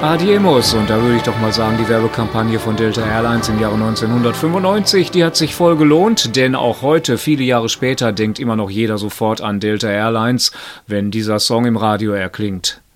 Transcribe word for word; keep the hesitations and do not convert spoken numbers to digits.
Adiemos, und da würde ich doch mal sagen, die Werbekampagne von Delta Airlines im Jahre neunzehnhundertfünfundneunzig, die hat sich voll gelohnt, denn auch heute, viele Jahre später, denkt immer noch jeder sofort an Delta Airlines, wenn dieser Song im Radio erklingt.